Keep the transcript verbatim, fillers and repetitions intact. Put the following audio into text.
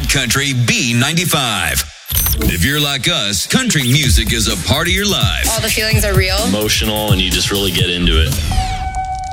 Country B ninety-five. If you're like us, country music is a part of your life. All the feelings are real. Emotional, and you just really get into it.